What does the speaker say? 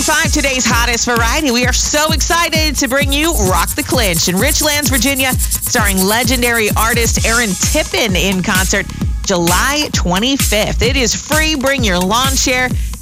95, today's hottest variety. We are so excited to bring you Rock the Clinch in Richlands, Virginia, starring legendary artist Aaron Tippin in concert July 25th. It is free. Bring your lawn chair.